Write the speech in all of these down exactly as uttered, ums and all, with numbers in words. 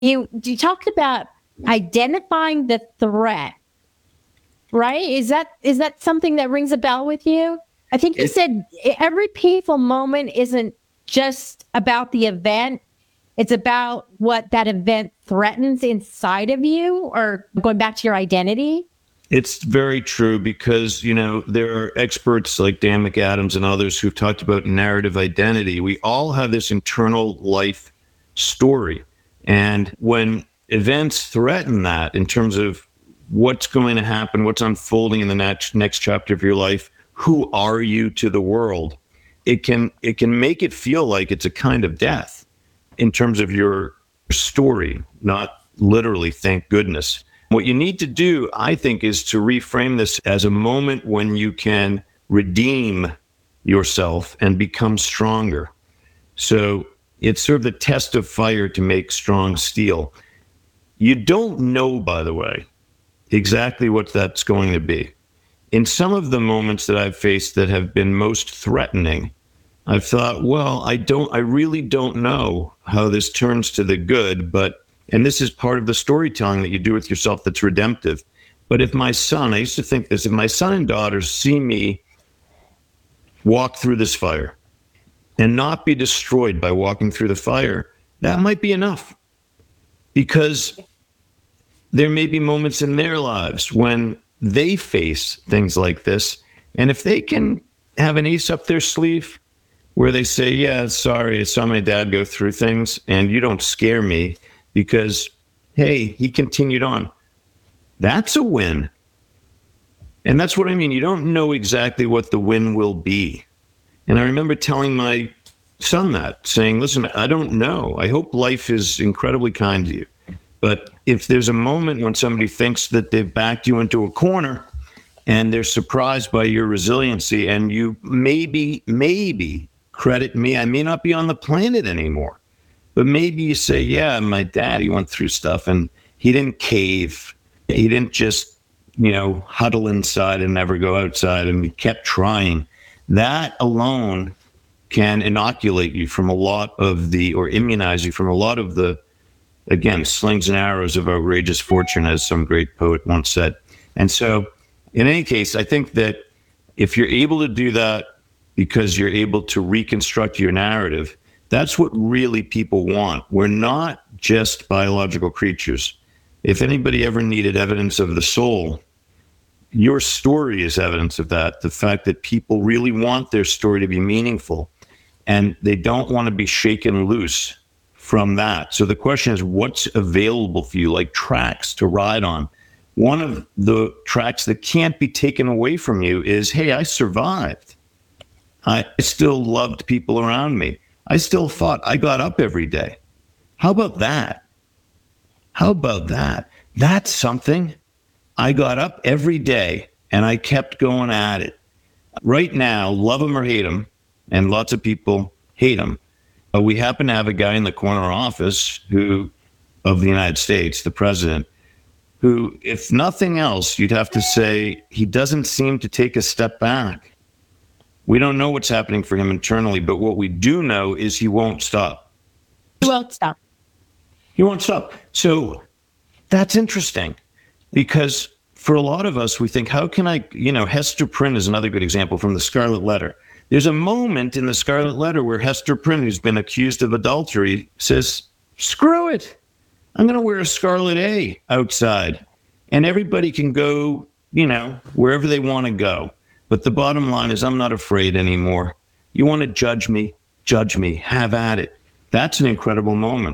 You you talked about identifying the threat, right? Is that is that something that rings a bell with you? I think you It, said every painful moment isn't just about the event. It's about what that event threatens inside of you, or going back to your identity. it's very true because, you know, there are experts like Dan McAdams and others who've talked about narrative identity. We all have this internal life story. And when events threaten that in terms of what's going to happen, what's unfolding in the next, next chapter of your life, who are you to the world, it can it can make it feel like it's a kind of death in terms of your story, not literally, thank goodness. What you need to do, I think, is to reframe this as a moment when you can redeem yourself and become stronger. So it's sort of the test of fire to make strong steel. You don't know, by the way, exactly what that's going to be. In some of the moments that I've faced that have been most threatening, I've thought, well, I don't, I really don't know how this turns to the good, but, and this is part of the storytelling that you do with yourself that's redemptive. But if my son, I used to think this, if my son and daughters see me walk through this fire and not be destroyed by walking through the fire, that might be enough. Because there may be moments in their lives when they face things like this. And if they can have an ace up their sleeve where they say, yeah, sorry, I saw my dad go through things and you don't scare me because, hey, he continued on. That's a win. And that's what I mean. You don't know exactly what the win will be. And I remember telling my son that, saying, listen, I don't know. I hope life is incredibly kind to you. But if there's a moment when somebody thinks that they've backed you into a corner and they're surprised by your resiliency and you maybe, maybe credit me, I may not be on the planet anymore, but maybe you say, yeah, my dad, he went through stuff and he didn't cave. He didn't just, you know, huddle inside and never go outside, and he kept trying. That alone can inoculate you from a lot of the, or immunize you from a lot of the, again, slings and arrows of outrageous fortune, as some great poet once said. And so, in any case, I think that if you're able to do that because you're able to reconstruct your narrative, that's what really people want. We're not just biological creatures. If anybody ever needed evidence of the soul, your story is evidence of that. The fact that people really want their story to be meaningful and they don't want to be shaken loose from that. So the question is, what's available for you, like tracks to ride on? One of the tracks that can't be taken away from you is, hey, I survived. I still loved people around me. I still fought. I got up every day. How about that? How about that? That's something. I got up every day and I kept going at it. Right now, love him or hate him, and lots of people hate him. Uh, we happen to have a guy in the corner office who, of the United States, the president, who, if nothing else, you'd have to say he doesn't seem to take a step back. We don't know what's happening for him internally, but what we do know is he won't stop. He won't stop. He won't stop. So that's interesting because for a lot of us, we think, how can I, you know, Hester Prynne is another good example from the Scarlet Letter. There's a moment in the Scarlet Letter where Hester Prynne, who's been accused of adultery, says, screw it. I'm going to wear a Scarlet A outside and everybody can go, you know, wherever they want to go. But the bottom line is I'm not afraid anymore. You want to judge me? Judge me. Have at it. That's an incredible moment.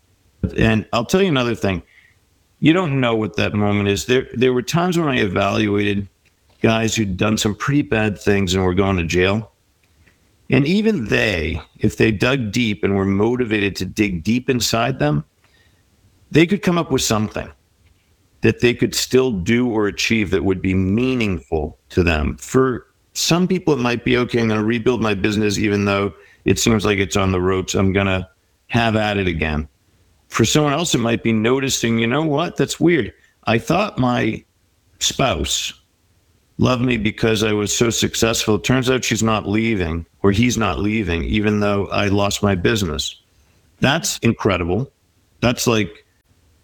And I'll tell you another thing. You don't know what that moment is. There, there were times when I evaluated guys who'd done some pretty bad things and were going to jail. And even they, if they dug deep and were motivated to dig deep inside them, they could come up with something that they could still do or achieve that would be meaningful to them. For some people, it might be, okay, I'm going to rebuild my business, even though it seems like it's on the ropes. I'm going to have at it again. For someone else, it might be noticing, you know what, that's weird. I thought my spouse loved me because I was so successful. It turns out she's not leaving, or he's not leaving, even though I lost my business. That's incredible. That's like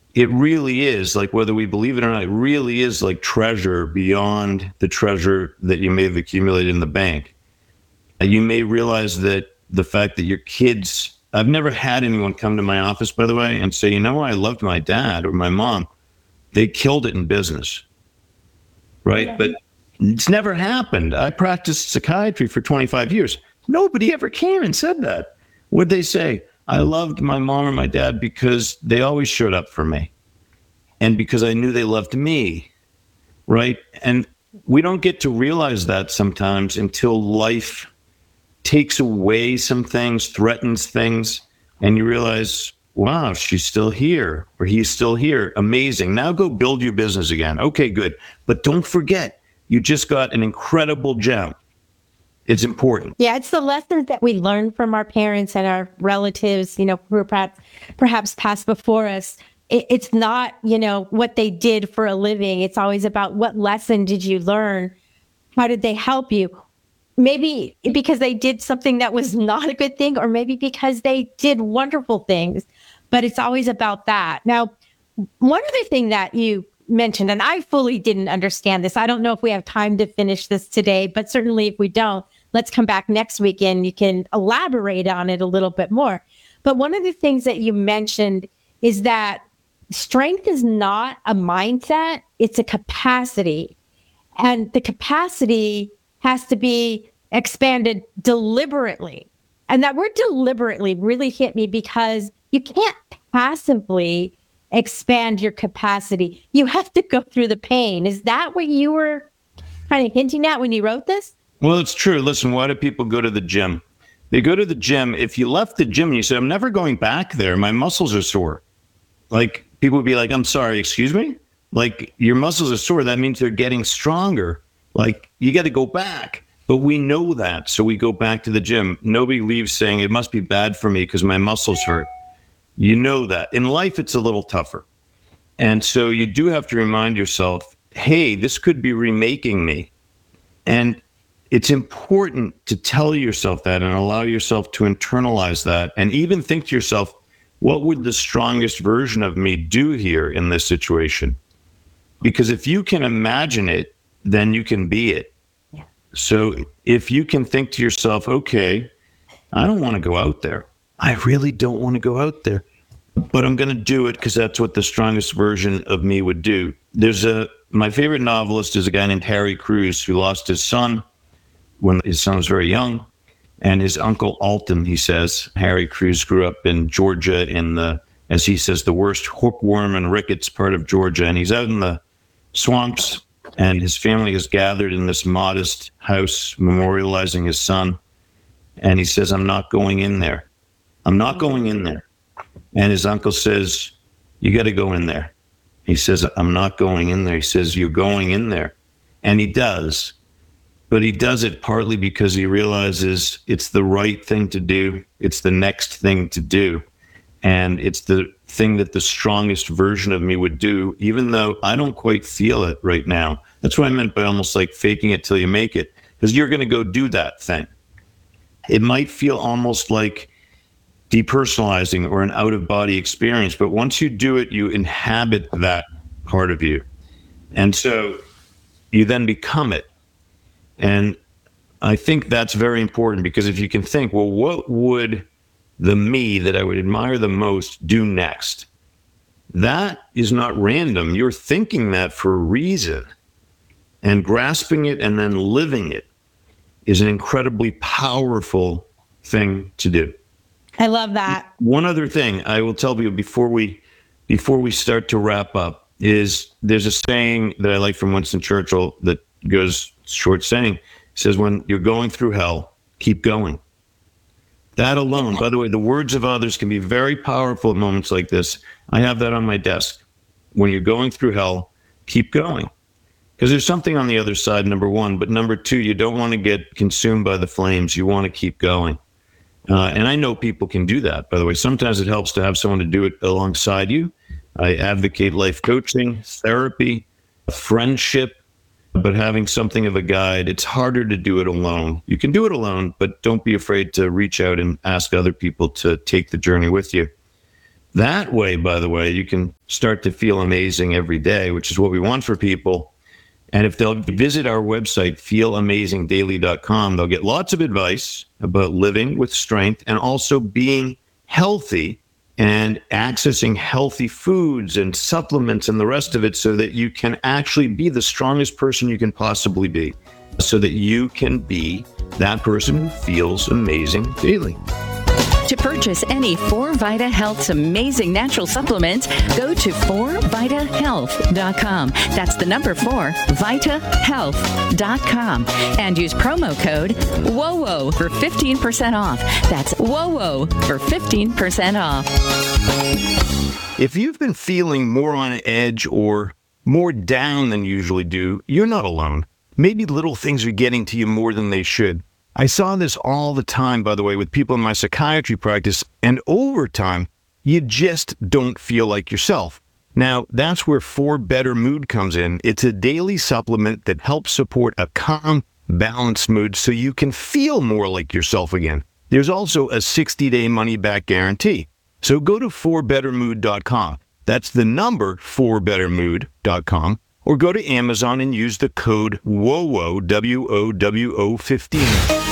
it really is, like, whether we believe it or not, it really is like treasure beyond the treasure that you may have accumulated in the bank. You may realize that the fact that your kids, I've never had anyone come to my office, by the way, and say, you know what, I loved my dad or my mom. They killed it in business, right? Yeah. But it's never happened. I practiced psychiatry for twenty-five years. Nobody ever came and said that. What'd they say? I loved my mom or my dad because they always showed up for me and because I knew they loved me, right? And we don't get to realize that sometimes until life takes away some things, threatens things, and you realize, wow, she's still here or he's still here. Amazing. Now go build your business again. Okay, good. But don't forget, you just got an incredible gem. It's important. Yeah, it's the lessons that we learn from our parents and our relatives, you know, who are perhaps, perhaps passed before us. It, it's not, you know, what they did for a living. It's always about what lesson did you learn? How did they help you? Maybe because they did something that was not a good thing, or maybe because they did wonderful things. But it's always about that. Now, one other thing that you mentioned, and I fully didn't understand this. I don't know if we have time to finish this today, but certainly if we don't, let's come back next week and you can elaborate on it a little bit more. But one of the things that you mentioned is that strength is not a mindset, it's a capacity. And the capacity has to be expanded deliberately. And that word deliberately really hit me because you can't passively expand your capacity. You have to go through the pain. Is that what you were kind of hinting at when you wrote this? Well, it's true. Listen, why do people go to the gym? They go to the gym. If you left the gym and you said, I'm never going back there, my muscles are sore. Like, people would be like, I'm sorry, excuse me? Like, your muscles are sore. That means they're getting stronger. Like, you got to go back. But we know that. So we go back to the gym. Nobody leaves saying it must be bad for me because my muscles hurt. You know that. In life, it's a little tougher. And so you do have to remind yourself, hey, this could be remaking me. And it's important to tell yourself that and allow yourself to internalize that and even think to yourself, what would the strongest version of me do here in this situation? Because if you can imagine it, then you can be it. Yeah. So if you can think to yourself, okay, I don't want to go out there. I really don't want to go out there, but I'm going to do it because that's what the strongest version of me would do. There's a, my favorite novelist is a guy named Harry Crews who lost his son when his son was very young, and his uncle Alton, he says, Harry Crews grew up in Georgia in the, as he says, the worst hookworm and rickets part of Georgia. And he's out in the swamps and his family is gathered in this modest house memorializing his son. And he says, I'm not going in there. I'm not going in there. And his uncle says, you got to go in there. He says, I'm not going in there. He says, you're going in there. And he does. But he does it partly because he realizes it's the right thing to do. It's the next thing to do. And it's the thing that the strongest version of me would do, even though I don't quite feel it right now. That's what I meant by almost like faking it till you make it, because you're going to go do that thing. It might feel almost like depersonalizing or an out-of-body experience, but once you do it, you inhabit that part of you. And so you then become it. And I think that's very important, because if you can think, well, what would the me that I would admire the most do next? That is not random. You're thinking that for a reason. And grasping it and then living it is an incredibly powerful thing to do. I love that. One other thing I will tell you before we before we start to wrap up is there's a saying that I like from Winston Churchill that goes, short saying, it says, when you're going through hell, keep going. That alone, by the way, the words of others can be very powerful at moments like this. I have that on my desk. When you're going through hell, keep going. Because there's something on the other side, number one. But number two, you don't want to get consumed by the flames. You want to keep going. Uh, and I know people can do that, by the way. Sometimes it helps to have someone to do it alongside you. I advocate life coaching, therapy, friendship, but having something of a guide. It's harder to do it alone. You can do it alone, but don't be afraid to reach out and ask other people to take the journey with you. That way, by the way, you can start to feel amazing every day, which is what we want for people. And if they'll visit our website, feel amazing daily dot com, they'll get lots of advice about living with strength and also being healthy and accessing healthy foods and supplements and the rest of it so that you can actually be the strongest person you can possibly be, so that you can be that person who feels amazing daily. To purchase any four Vita Health's amazing natural supplements, go to four vita health dot com. That's the number four, vita health dot com. And use promo code W O W O for fifteen percent off. That's W O W O for fifteen percent off. If you've been feeling more on edge or more down than you usually do, you're not alone. Maybe little things are getting to you more than they should. I saw this all the time, by the way, with people in my psychiatry practice, and over time, you just don't feel like yourself. Now, that's where four Better Mood comes in. It's a daily supplement that helps support a calm, balanced mood so you can feel more like yourself again. There's also a sixty-day money-back guarantee. So go to four better mood dot com. That's the number four better mood dot com. Or go to Amazon and use the code W O W O, W O W O fifteen.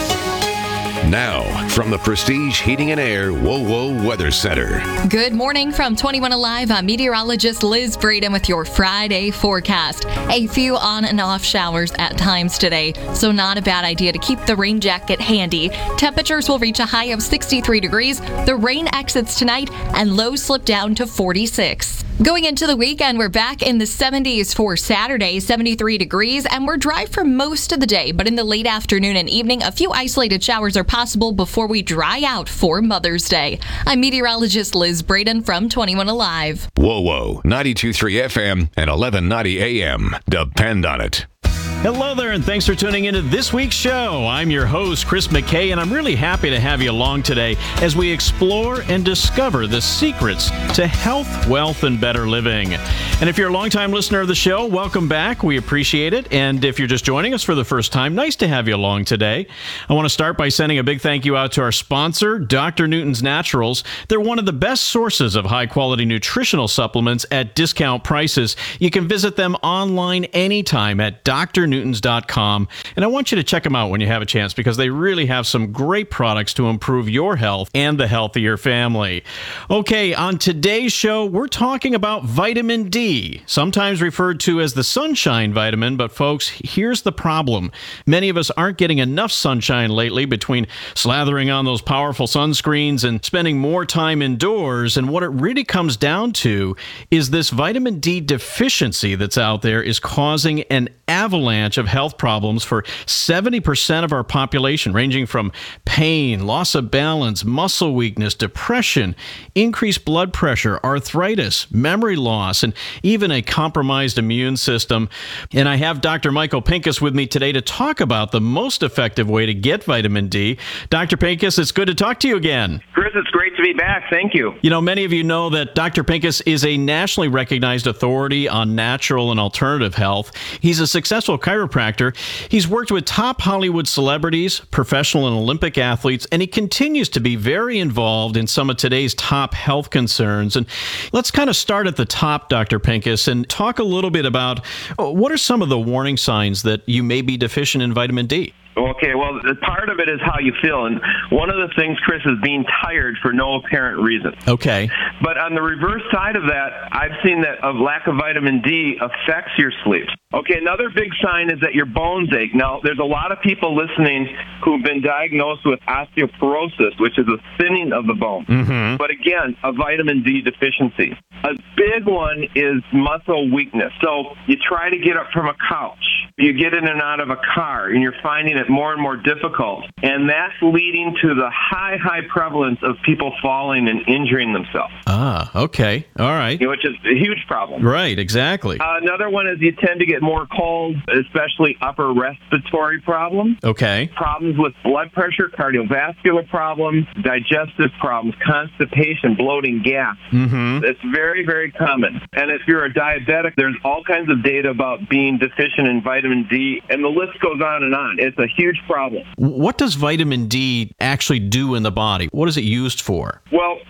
Now, from the Prestige Heating and Air W O W O Weather Center. Good morning from twenty-one Alive. I'm meteorologist Liz Braden with your Friday forecast. A few on and off showers at times today, so not a bad idea to keep the rain jacket handy. Temperatures will reach a high of sixty-three degrees. The rain exits tonight and lows slip down to forty-six. Going into the weekend, we're back in the seventies for Saturday, seventy-three degrees, and we're dry for most of the day. But in the late afternoon and evening, a few isolated showers are possible before we dry out for Mother's Day. I'm meteorologist Liz Braden from twenty-one Alive. W O W O, ninety-two point three F M and eleven ninety A M. Depend on it. Hello there, and thanks for tuning into this week's show. I'm your host, Chris McKay, and I'm really happy to have you along today as we explore and discover the secrets to health, wealth, and better living. And if you're a longtime listener of the show, welcome back. We appreciate it. And if you're just joining us for the first time, nice to have you along today. I want to start by sending a big thank you out to our sponsor, Doctor Newton's Naturals. They're one of the best sources of high-quality nutritional supplements at discount prices. You can visit them online anytime at D R newtons dot com, and I want you to check them out when you have a chance because they really have some great products to improve your health and the health of your family. Okay, on today's show, we're talking about vitamin D, sometimes referred to as the sunshine vitamin, but folks, here's the problem. Many of us aren't getting enough sunshine lately between slathering on those powerful sunscreens and spending more time indoors, and what it really comes down to is this vitamin D deficiency that's out there is causing an avalanche of health problems for seventy percent of our population, ranging from pain, loss of balance, muscle weakness, depression, increased blood pressure, arthritis, memory loss, and even a compromised immune system. And I have Doctor Michael Pinkus with me today to talk about the most effective way to get vitamin D. Doctor Pinkus, it's good to talk to you again. Chris, it's great to be back. Thank you. You know, many of you know that Doctor Pinkus is a nationally recognized authority on natural and alternative health. He's a successful chiropractor. He's worked with top Hollywood celebrities, professional and Olympic athletes, and he continues to be very involved in some of today's top health concerns. And let's kind of start at the top, Doctor Pinkus, and talk a little bit about what are some of the warning signs that you may be deficient in vitamin D? Okay, well, part of it is how you feel. And one of the things, Chris, is being tired for no apparent reason. Okay. But on the reverse side of that, I've seen that a lack of vitamin D affects your sleep. Okay, another big sign is that your bones ache. Now, there's a lot of people listening who've been diagnosed with osteoporosis, which is a thinning of the bone. Mm-hmm. But again, a vitamin D deficiency. A big one is muscle weakness. So you try to get up from a couch. You get in and out of a car, and you're finding it more and more difficult. And that's leading to the high, high prevalence of people falling and injuring themselves. Ah, okay. All right. Which is a huge problem. Right, exactly. Uh, another one is you tend to get more cold, especially upper respiratory problems. Okay. Problems with blood pressure, cardiovascular problems, digestive problems, constipation, bloating, gas. Mm-hmm. It's very, very common. And if you're a diabetic, there's all kinds of data about being deficient in vitamin D, and the list goes on and on. It's a huge problem. What does vitamin D actually do in the body? What is it used for? Well,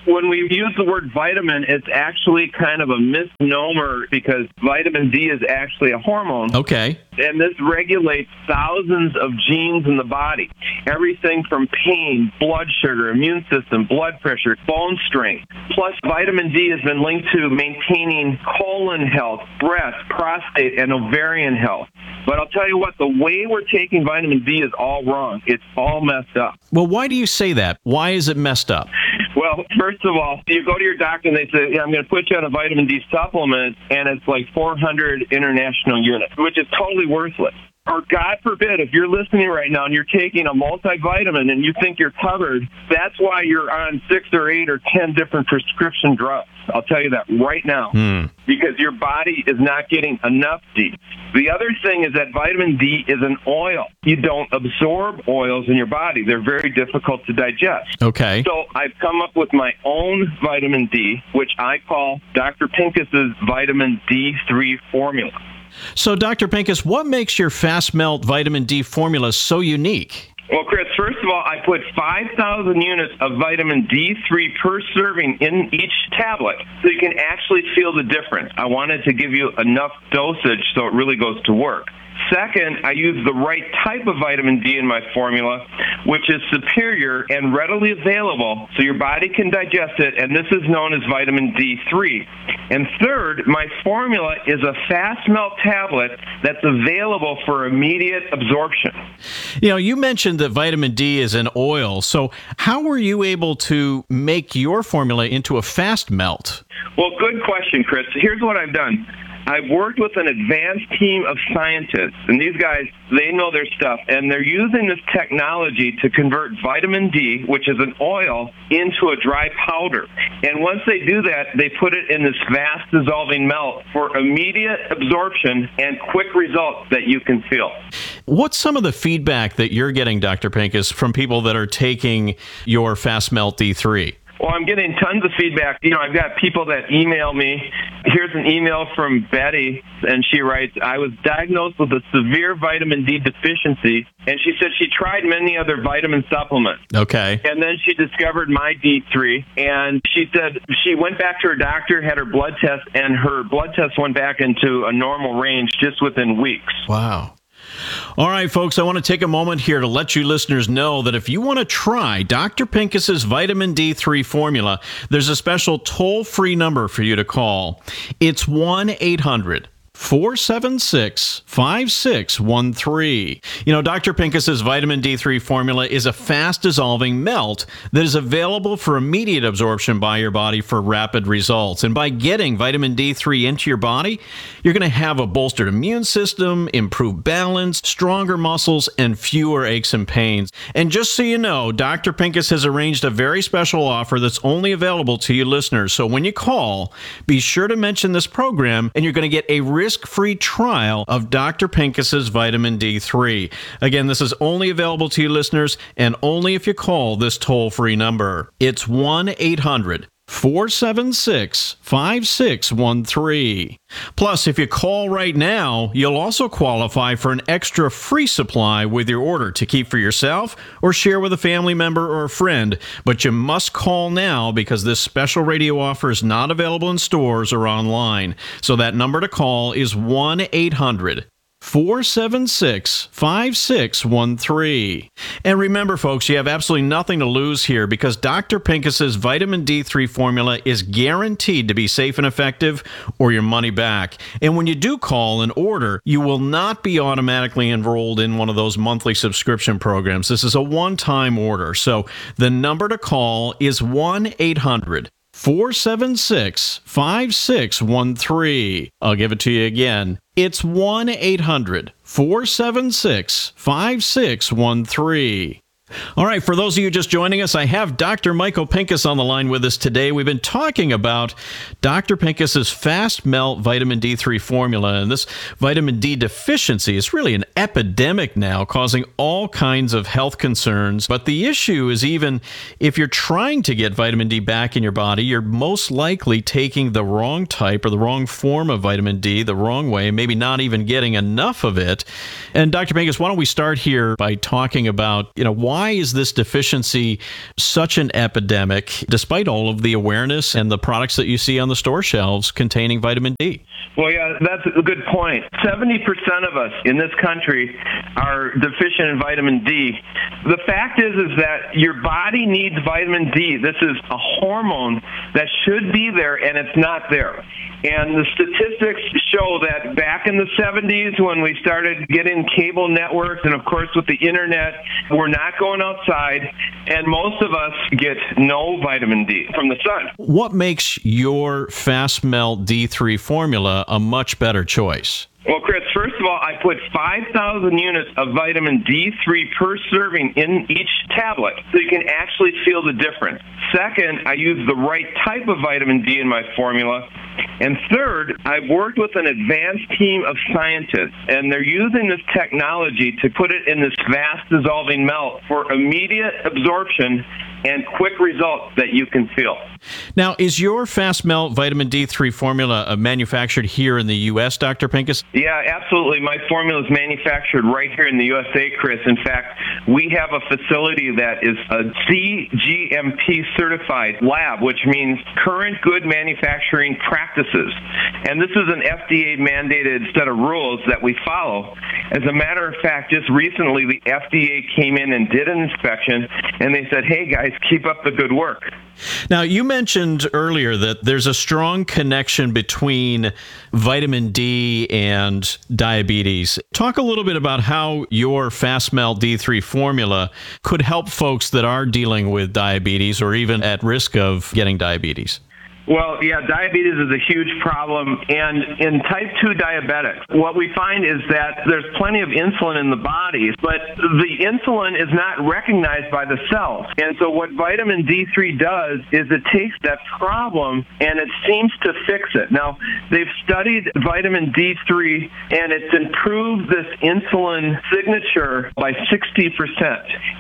when we use the word vitamin, it's actually kind of a misnomer because vitamin D is actually a hormone. Okay. And this regulates thousands of genes in the body. Everything from pain, blood sugar, immune system, blood pressure, bone strength. Plus, vitamin D has been linked to maintaining colon health, breast, prostate, and ovarian health. But I'll tell you what, the way we're taking vitamin D is all wrong. It's all messed up. Well, why do you say that? Why is it messed up? Well, first of all, you go to your doctor and they say, yeah, I'm going to put you on a vitamin D supplement, and it's like four hundred international units, which is totally worthless. Or God forbid, if you're listening right now and you're taking a multivitamin and you think you're covered, that's why you're on six or eight or ten different prescription drugs. I'll tell you that right now, hmm. because your body is not getting enough D. The other thing is that vitamin D is an oil. You don't absorb oils in your body. They're very difficult to digest. Okay. So I've come up with my own vitamin D, which I call Doctor Pincus's vitamin D three formula. So, Doctor Pincus, what makes your fast melt vitamin D formula so unique? Well, Chris, first of all, I put five thousand units of vitamin D three per serving in each tablet so you can actually feel the difference. I wanted to give you enough dosage so it really goes to work. Second, I use the right type of vitamin D in my formula, which is superior and readily available so your body can digest it, and this is known as vitamin D three. And third, my formula is a fast melt tablet that's available for immediate absorption. You know, you mentioned that vitamin D is an oil, so how were you able to make your formula into a fast melt? Well, good question, Chris. Here's what I've done. I've worked with an advanced team of scientists, and these guys, they know their stuff, and they're using this technology to convert vitamin D, which is an oil, into a dry powder. And once they do that, they put it in this fast dissolving melt for immediate absorption and quick results that you can feel. What's some of the feedback that you're getting, Doctor Pincus, from people that are taking your fast melt D three? Well, I'm getting tons of feedback. You know, I've got people that email me. Here's an email from Betty, and she writes, I was diagnosed with a severe vitamin D deficiency, and she said she tried many other vitamin supplements. Okay. And then she discovered my D three, and she said she went back to her doctor, had her blood test, and her blood test went back into a normal range just within weeks. Wow. All right, folks, I want to take a moment here to let you listeners know that if you want to try Doctor Pincus's vitamin D three formula, there's a special toll-free number for you to call. It's one eight hundred four seven six five six one three. You know, Doctor Pincus's vitamin D three formula is a fast-dissolving melt that is available for immediate absorption by your body for rapid results. And by getting vitamin D three into your body, you're going to have a bolstered immune system, improved balance, stronger muscles, and fewer aches and pains. And just so you know, Doctor Pincus has arranged a very special offer that's only available to you listeners. So when you call, be sure to mention this program, and you're going to get a risk-free trial of Doctor Pincus's vitamin D three. Again, this is only available to you listeners, and only if you call this toll-free number. It's one eight hundred four seven six five six one three. Plus, if you call right now, you'll also qualify for an extra free supply with your order to keep for yourself or share with a family member or a friend. But you must call now because this special radio offer is not available in stores or online. So that number to call is one eight hundred four seven six five six one three. And remember, folks, you have absolutely nothing to lose here because Doctor Pincus's vitamin D three formula is guaranteed to be safe and effective or your money back. And when you do call and order, you will not be automatically enrolled in one of those monthly subscription programs. This is a one-time order. So the number to call is one eight hundred four seven six five six one three. I'll give it to you again. It's one eight hundred four seven six five six one three. All right, for those of you just joining us, I have Doctor Michael Pincus on the line with us today. We've been talking about Doctor Pincus's Fast Melt vitamin D three formula, and this vitamin D deficiency is really an epidemic now, causing all kinds of health concerns. But the issue is, even if you're trying to get vitamin D back in your body, you're most likely taking the wrong type or the wrong form of vitamin D the wrong way, maybe not even getting enough of it. And Doctor Pincus, why don't we start here by talking about, you know, why Why is this deficiency such an epidemic, despite all of the awareness and the products that you see on the store shelves containing vitamin D? Well, yeah, that's a good point. seventy percent of us in this country are deficient in vitamin D. The fact is, is that your body needs vitamin D. This is a hormone that should be there, and it's not there. And the statistics show that back in the seventies, when we started getting cable networks, and of course with the internet, we're not going outside, and most of us get no vitamin D from the sun. What makes your Fast Melt D three formula a much better choice? Well, Chris, first of all, I put five thousand units of vitamin D three per serving in each tablet, so you can actually feel the difference. Second, I use the right type of vitamin D in my formula. And third, I've worked with an advanced team of scientists, and they're using this technology to put it in this fast dissolving melt for immediate absorption and quick results that you can feel. Now, is your Fast Melt Vitamin D three formula manufactured here in the U S, Doctor Pincus? Yeah, absolutely. My formula is manufactured right here in the U S A, Chris. In fact, we have a facility that is a C G M P certified lab, which means current good manufacturing practices. And this is an F D A mandated set of rules that we follow. As a matter of fact, just recently the F D A came in and did an inspection, and they said, hey guys, keep up the good work. Now, you mentioned earlier that there's a strong connection between vitamin D and diabetes. Talk a little bit about how your Fast Melt D three formula could help folks that are dealing with diabetes or even at risk of getting diabetes. Well, yeah, diabetes is a huge problem, and in type two diabetics, what we find is that there's plenty of insulin in the body, but the insulin is not recognized by the cells. And so what vitamin D three does is it takes that problem and it seems to fix it. Now, they've studied vitamin D three, and it's improved this insulin signature by sixty percent.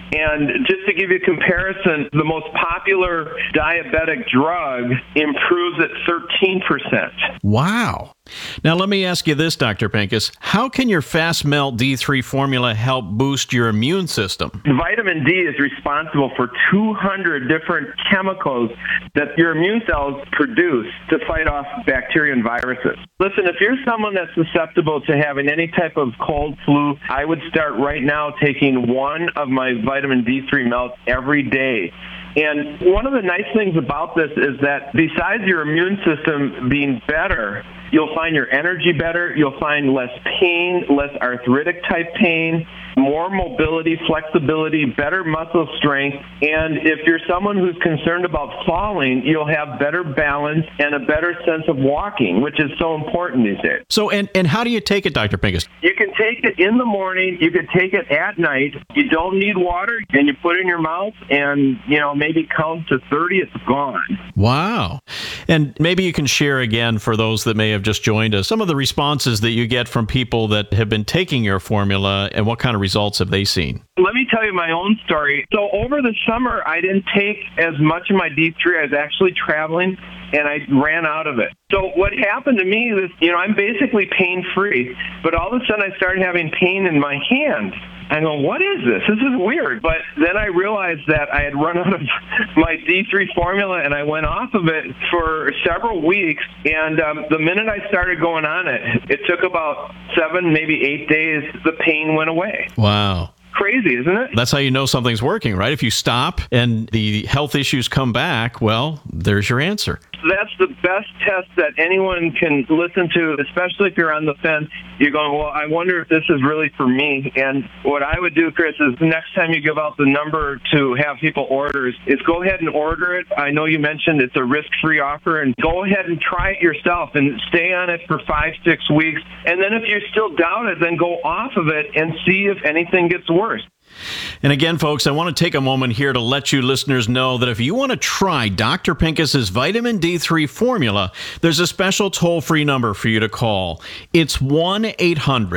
And just to give you a comparison, the most popular diabetic drug improves at thirteen percent. Wow. Now, let me ask you this, Doctor Pincus. How can your Fast Melt D three formula help boost your immune system? Vitamin D is responsible for two hundred different chemicals that your immune cells produce to fight off bacteria and viruses. Listen, if you're someone that's susceptible to having any type of cold, flu, I would start right now taking one of my vitamin D three melts every day. And one of the nice things about this is that besides your immune system being better, you'll find your energy better, you'll find less pain, less arthritic type pain, more mobility, flexibility, better muscle strength, and if you're someone who's concerned about falling, you'll have better balance and a better sense of walking, which is so important these days. So, and, and how do you take it, Doctor Pincus? You can take it in the morning, you can take it at night, you don't need water, and you put it in your mouth, and, you know, maybe count to thirty, it's gone. Wow. And maybe you can share again, for those that may have just joined us, some of the responses that you get from people that have been taking your formula, and what kind of results have they seen? Let me tell you my own story. So over the summer, I didn't take as much of my D three. I was actually traveling, and I ran out of it. So what happened to me is, you know, I'm basically pain-free, but all of a sudden I started having pain in my hand. I go, what is this? This is weird. But then I realized that I had run out of my D three formula, and I went off of it for several weeks. And um, the minute I started going on it, it took about seven, maybe eight days, the pain went away. Wow. Crazy, isn't it? That's how you know something's working, right? If you stop and the health issues come back, well, there's your answer. That's the best test that anyone can listen to, especially if you're on the fence. You're going, well, I wonder if this is really for me. And what I would do, Chris, is the next time you give out the number to have people order, is go ahead and order it. I know you mentioned it's a risk-free offer, and go ahead and try it yourself and stay on it for five, six weeks. And then if you still doubt it, then go off of it and see if anything gets worse. And again, folks, I want to take a moment here to let you listeners know that if you want to try Doctor Pincus's vitamin D three formula, there's a special toll-free number for you to call. It's one eight hundred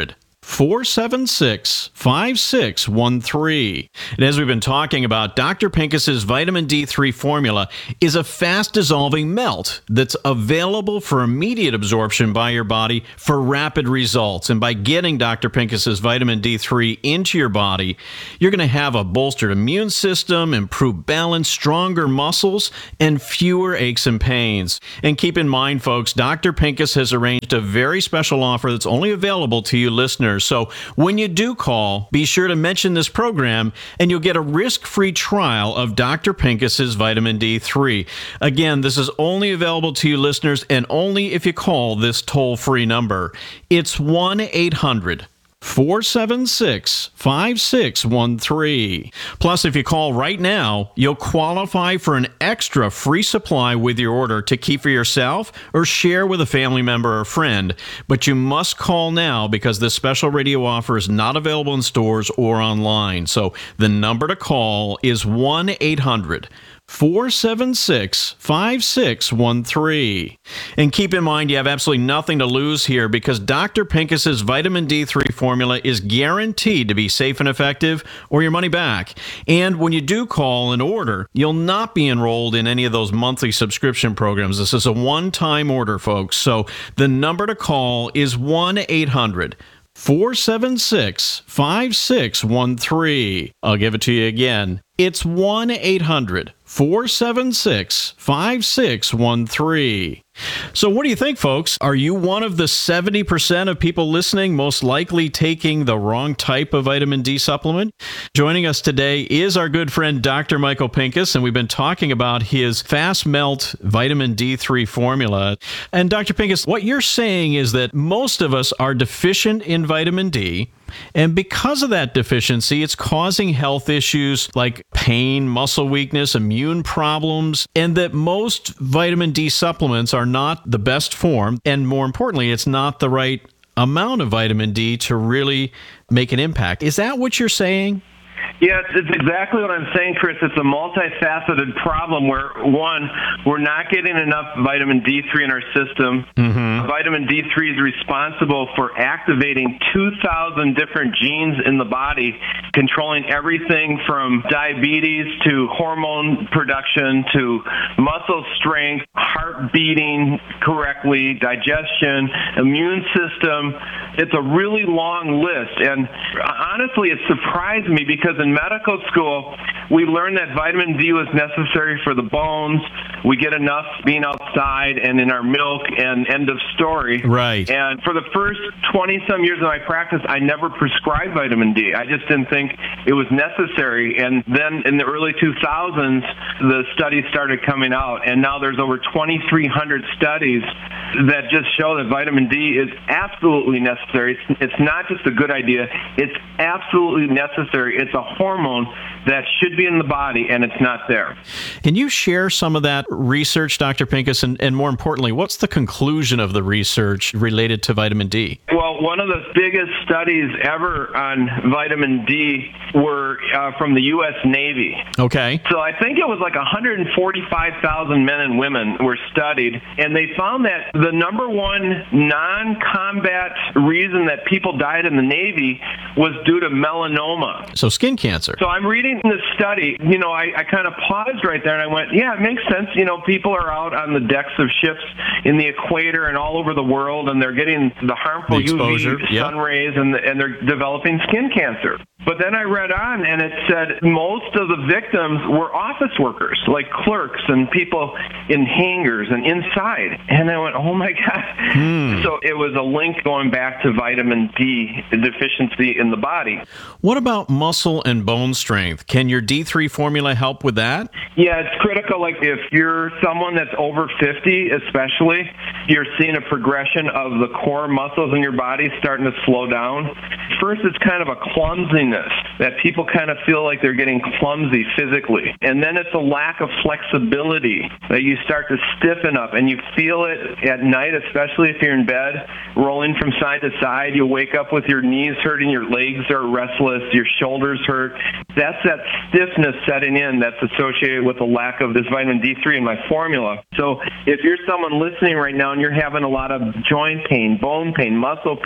four seven six, five six one three. And as we've been talking about, Doctor Pincus's vitamin D three formula is a fast-dissolving melt that's available for immediate absorption by your body for rapid results. And by getting Doctor Pincus's vitamin D three into your body, you're going to have a bolstered immune system, improved balance, stronger muscles, and fewer aches and pains. And keep in mind, folks, Doctor Pincus has arranged a very special offer that's only available to you listeners. So when you do call, be sure to mention this program and you'll get a risk-free trial of Doctor Pincus's vitamin D three. Again, this is only available to you listeners and only if you call this toll-free number. It's one eight hundred four seven six, five six one three. Plus, if you call right now, you'll qualify for an extra free supply with your order to keep for yourself or share with a family member or friend. But you must call now because this special radio offer is not available in stores or online. So the number to call is one eight hundred four seven six, five six one three. And keep in mind, you have absolutely nothing to lose here because Doctor Pincus's vitamin D three formula is guaranteed to be safe and effective or your money back. And when you do call and order, you'll not be enrolled in any of those monthly subscription programs. This is a one-time order, folks. So the number to call is one eight hundred four seven six, five six one three. I'll give it to you again. It's one eight hundred four seven six, five six one three. So what do you think, folks? Are you one of the seventy percent of people listening most likely taking the wrong type of vitamin D supplement? Joining us today is our good friend Doctor Michael Pincus, and we've been talking about his Fast Melt vitamin D three formula. And Doctor Pincus, what you're saying is that most of us are deficient in vitamin D, and because of that deficiency, it's causing health issues like pain, muscle weakness, immune problems, and that most vitamin D supplements are not the best form, and more importantly, it's not the right amount of vitamin D to really make an impact. Is that what you're saying? Yeah, it's, it's exactly what I'm saying, Chris. It's a multifaceted problem where, one, we're not getting enough vitamin D three in our system. Mm-hmm. Vitamin D three is responsible for activating two thousand different genes in the body, controlling everything from diabetes to hormone production to muscle strength, heart beating correctly, digestion, immune system. It's a really long list. And honestly, it surprised me because in medical school, we learned that vitamin D was necessary for the bones. We get enough being outside and in our milk, and end of story. Right. And for the first twenty-some years of my practice, I never prescribed vitamin D. I just didn't think it was necessary. And then in the early two thousands, the studies started coming out, and now there's over twenty-three hundred studies that just show that vitamin D is absolutely necessary. It's, it's not just a good idea. It's absolutely necessary. It's a hormone that should be in the body, and it's not there. Can you share some of that research, Doctor Pincus, and, and more importantly, what's the conclusion of the research related to vitamin D? Well, one of the biggest studies ever on vitamin D were uh, from the U S Navy. Okay. So I think it was like one hundred forty-five thousand men and women were studied, and they found that the number one non-combat reason that people died in the Navy was due to melanoma. So skin cancer. So I'm reading this study, you know, I, I kind of paused right there and I went, yeah, it makes sense. You know, people are out on the decks of ships in the equator and all over the world, and they're getting the harmful the exposure, U V yep. sun rays, and, the, and they're developing skin cancer. But then I read on, and it said most of the victims were office workers, like clerks and people in hangars and inside. And I went, oh, my God. Hmm. So it was a link going back to vitamin D deficiency in the body. What about muscle and bone strength? Can your D three formula help with that? Yeah, it's critical. Like if you're someone that's over fifty, especially, you're seeing a progression of the core muscles in your body starting to slow down. First, it's kind of a clumsiness that people kind of feel like they're getting clumsy physically. And then it's a lack of flexibility that you start to stiffen up, and you feel it at night, especially if you're in bed, rolling from side to side. You wake up with your knees hurting, your legs are restless, your shoulders hurt. That's that stiffness setting in that's associated with the lack of this vitamin D three in my formula. So if you're someone listening right now and you're having a lot of joint pain, bone pain, muscle pain,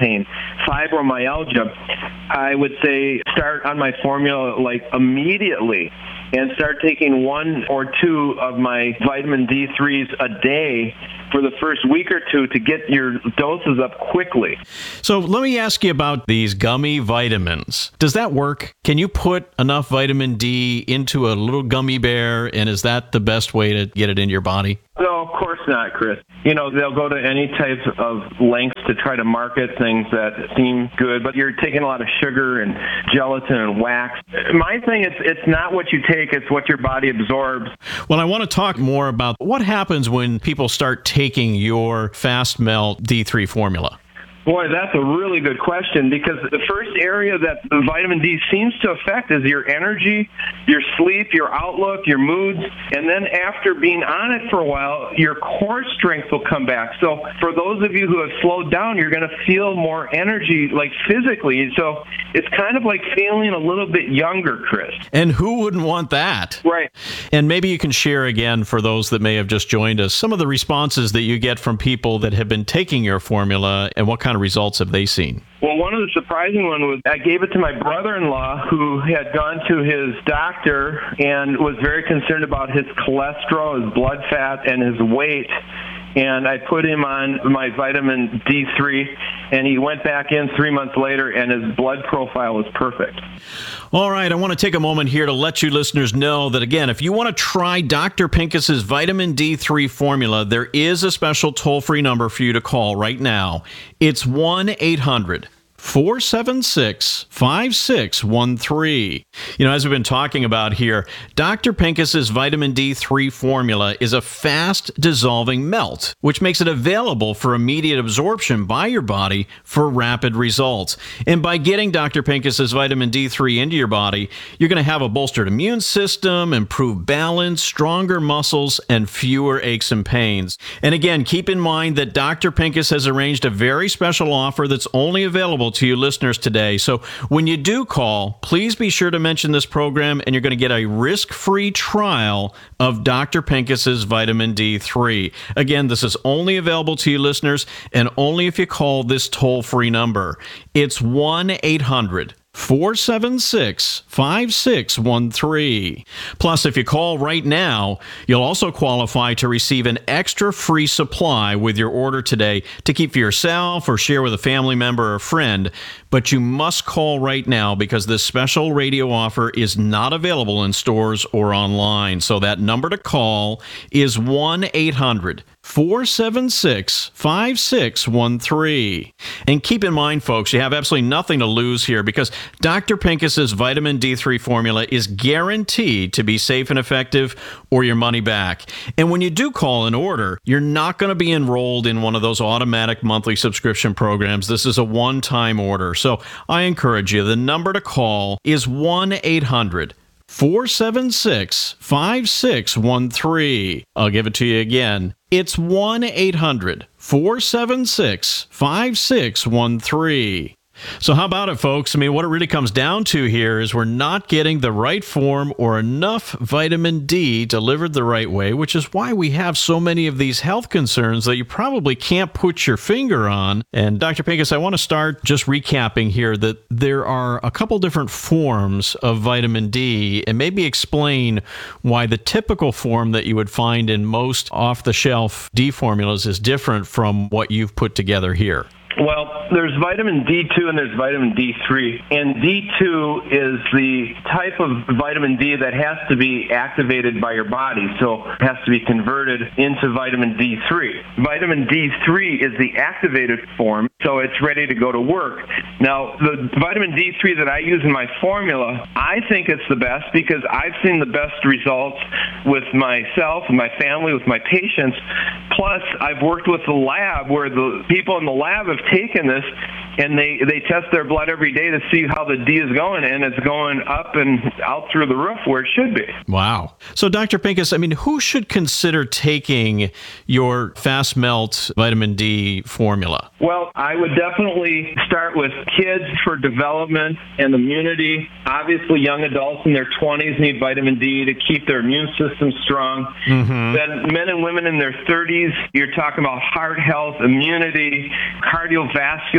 pain, fibromyalgia, I would say start on my formula like immediately and start taking one or two of my vitamin D threes a day for the first week or two to get your doses up quickly. So let me ask you about these gummy vitamins. Does that work? Can you put enough vitamin D into a little gummy bear, and is that the best way to get it into your body? No, of course not, Chris. You know, they'll go to any type of lengths to try to market things that seem good, but you're taking a lot of sugar and gelatin and wax. My thing is, it's not what you take, it's what your body absorbs. Well, I want to talk more about what happens when people start taking your Fast Melt D three formula. Boy, that's a really good question, because the first area that the vitamin D seems to affect is your energy, your sleep, your outlook, your moods, and then after being on it for a while, your core strength will come back. So for those of you who have slowed down, you're going to feel more energy, like physically. So it's kind of like feeling a little bit younger, Chris. And who wouldn't want that? Right. And maybe you can share again, for those that may have just joined us, some of the responses that you get from people that have been taking your formula, and what kind of results have they seen? Well, one of the surprising ones was I gave it to my brother-in-law, who had gone to his doctor and was very concerned about his cholesterol, his blood fat, and his weight. And I put him on my vitamin D three, and he went back in three months later, and his blood profile was perfect. All right, I want to take a moment here to let you listeners know that, again, if you want to try Doctor Pincus's vitamin D three formula, there is a special toll-free number for you to call right now. It's one eight hundred four seven six five six one three. You know, as we've been talking about here, Doctor Pincus's vitamin D three formula is a fast dissolving melt, which makes it available for immediate absorption by your body for rapid results. And by getting Doctor Pincus's vitamin D three into your body, you're going to have a bolstered immune system, improved balance, stronger muscles, and fewer aches and pains. And again, keep in mind that Doctor Pincus has arranged a very special offer that's only available to you listeners today. So when you do call, please be sure to mention this program, and you're going to get a risk-free trial of Doctor Pincus's vitamin D three. Again, this is only available to you listeners, and only if you call this toll-free number. It's one eight hundred four seven six five six one three. Plus, if you call right now, you'll also qualify to receive an extra free supply with your order today to keep for yourself or share with a family member or friend. But you must call right now, because this special radio offer is not available in stores or online. So that number to call is one eight hundred four seven six five six one three. And keep in mind, folks, you have absolutely nothing to lose here, because Doctor Pincus's vitamin D three formula is guaranteed to be safe and effective, or your money back. And when you do call and order, you're not going to be enrolled in one of those automatic monthly subscription programs. This is a one-time order. So I encourage you, the number to call is one eight hundred four seven six five six one three. I'll give it to you again. It's one eight hundred four seven six five six one three. So how about it, folks? I mean, what it really comes down to here is we're not getting the right form or enough vitamin D delivered the right way, which is why we have so many of these health concerns that you probably can't put your finger on. And Doctor Pincus, I want to start just recapping here that there are a couple different forms of vitamin D, and maybe explain why the typical form that you would find in most off-the-shelf D formulas is different from what you've put together here. Well, there's vitamin D two and there's vitamin D three. And D two is the type of vitamin D that has to be activated by your body, so it has to be converted into vitamin D three. Vitamin D three is the activated form, so it's ready to go to work. Now, the vitamin D three that I use in my formula, I think it's the best because I've seen the best results with myself, with my family, with my patients. Plus, I've worked with the lab where the people in the lab have taken this and they, they test their blood every day to see how the D is going, and it's going up and out through the roof where it should be. Wow. So, Doctor Pincus, I mean, who should consider taking your Fast Melt vitamin D formula? Well, I would definitely start with kids for development and immunity. Obviously, young adults in their twenties need vitamin D to keep their immune system strong. Mm-hmm. Then men and women in their thirties, you're talking about heart health, immunity, cardiovascular problems.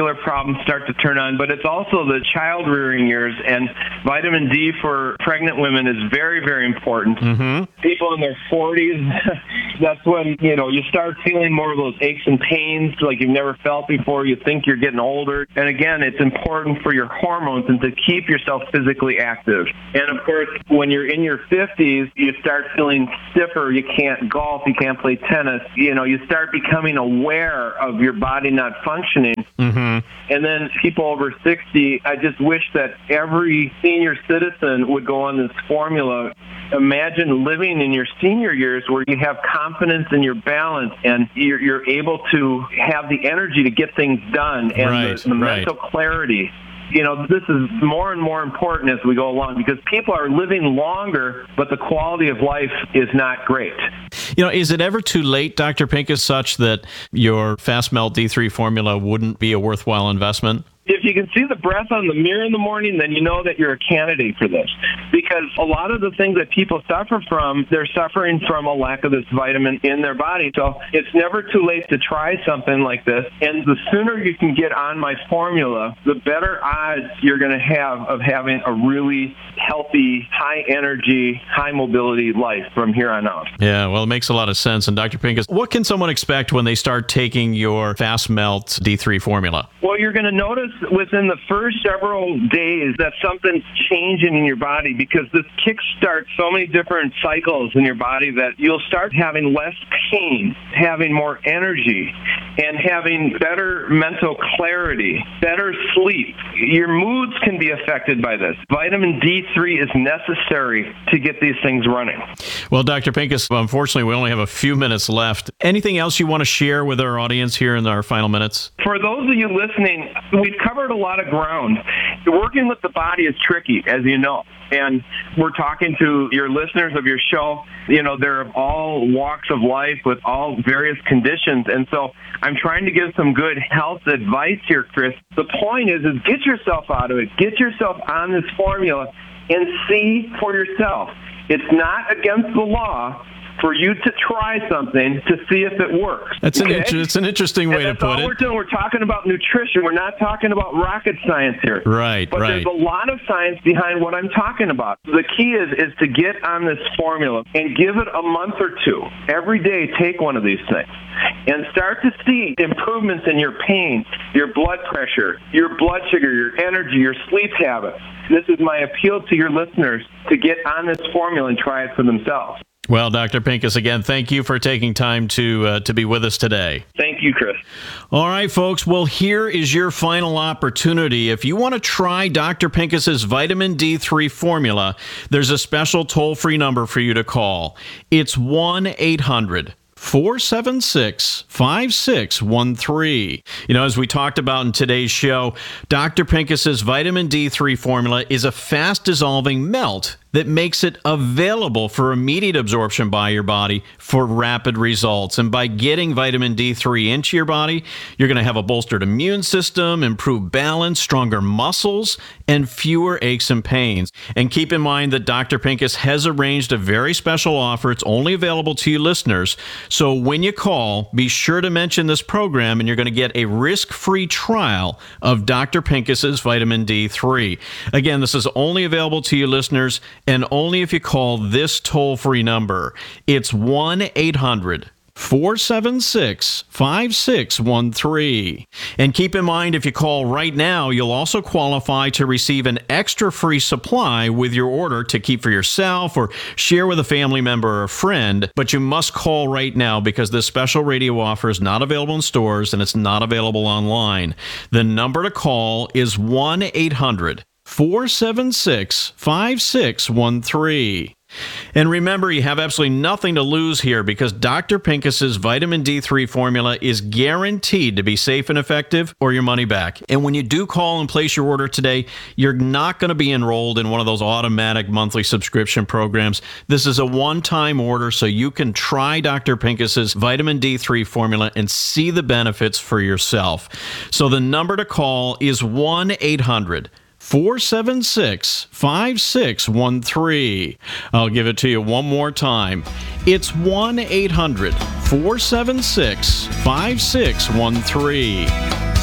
problems start to turn on, but it's also the child rearing years, and vitamin D for pregnant women is very, very important. Mm-hmm. People in their forties, that's when, you know, you start feeling more of those aches and pains like you've never felt before. You think you're getting older. And again, it's important for your hormones and to keep yourself physically active. And of course, when you're in your fifties, you start feeling stiffer. You can't golf. You can't play tennis. You know, you start becoming aware of your body not functioning. Mm-hmm. And then people over sixty, I just wish that every senior citizen would go on this formula. Imagine living in your senior years where you have confidence in your balance and you're, you're able to have the energy to get things done and right, the, the right. mental clarity. You know, this is more and more important as we go along because people are living longer, but the quality of life is not great. You know, is it ever too late, Doctor Pincus, such that your Fast Melt D three formula wouldn't be a worthwhile investment? If you can see the breath on the mirror in the morning, then you know that you're a candidate for this. Because a lot of the things that people suffer from, they're suffering from a lack of this vitamin in their body. So it's never too late to try something like this. And the sooner you can get on my formula, the better odds you're going to have of having a really healthy, high-energy, high-mobility life from here on out. Yeah, well, it makes a lot of sense. And Doctor Pincus, what can someone expect when they start taking your Fast Melt D three formula? Well, you're going to notice within the first several days that something's changing in your body because this kickstarts so many different cycles in your body that you'll start having less pain, having more energy, and having better mental clarity, better sleep. Your moods can be affected by this. Vitamin D three is necessary to get these things running. Well, Doctor Pincus, unfortunately, we only have a few minutes left. Anything else you want to share with our audience here in our final minutes? For those of you listening, we've covered a lot of ground. Working with the body is tricky, as you know. And we're talking to your listeners of your show. You know, they're of all walks of life with all various conditions. And so I'm trying to give some good health advice here, Chris. The point is, is get yourself out of it. Get yourself on this formula and see for yourself. It's not against the law for you to try something to see if it works. That's an okay? inter- it's an interesting way and to put all it. We're doing. We're talking about nutrition. We're not talking about rocket science here. Right, but right. there's a lot of science behind what I'm talking about. The key is is to get on this formula and give it a month or two. Every day, take one of these things and start to see improvements in your pain, your blood pressure, your blood sugar, your energy, your sleep habits. This is my appeal to your listeners to get on this formula and try it for themselves. Well, Doctor Pincus, again, thank you for taking time to uh, to be with us today. Thank you, Chris. All right, folks. Well, here is your final opportunity. If you want to try Doctor Pincus's vitamin D three formula, there's a special toll-free number for you to call. It's one eight hundred four seven six five six one three. You know, as we talked about in today's show, Doctor Pincus's vitamin D three formula is a fast-dissolving melt that makes it available for immediate absorption by your body for rapid results. And by getting vitamin D three into your body, you're going to have a bolstered immune system, improved balance, stronger muscles, and fewer aches and pains. And keep in mind that Doctor Pincus has arranged a very special offer. It's only available to you listeners. So when you call, be sure to mention this program, and you're going to get a risk-free trial of Doctor Pincus's vitamin D three. Again, this is only available to you listeners, and only if you call this toll-free number. It's one eight hundred four seven six five six one three. And keep in mind, if you call right now, you'll also qualify to receive an extra free supply with your order to keep for yourself or share with a family member or a friend. But you must call right now because this special radio offer is not available in stores and it's not available online. The number to call is one eight hundred four seven six five six one three. And remember, you have absolutely nothing to lose here because Doctor Pincus's vitamin D three formula is guaranteed to be safe and effective or your money back. And when you do call and place your order today, you're not going to be enrolled in one of those automatic monthly subscription programs. This is a one-time order so you can try Doctor Pincus's vitamin D three formula and see the benefits for yourself. So the number to call is one eight hundred four seven six five six one three. I'll give it to you one more time. It's one eight hundred four seven six five six one three.